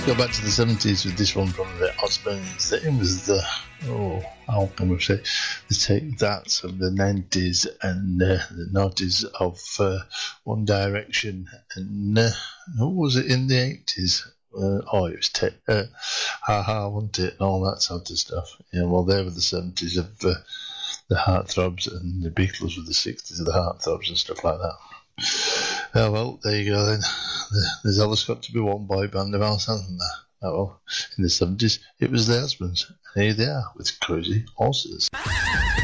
go back to the 70s with this one from the Osmonds. It was the, how can we say, the take that of the 90s and the noughties of One Direction, and what was it in the 80s? It was Ha Ha, wasn't it, and all that sort of stuff. Yeah, well, they were the 70s of the heartthrobs, and the Beatles were the 60s of the heartthrobs and stuff like that. Oh, well, there you go then. There's always got to be one boy band of ours, hasn't there? Oh, well, in the 70s, it was the Osmonds, and here they are with Crazy Horses.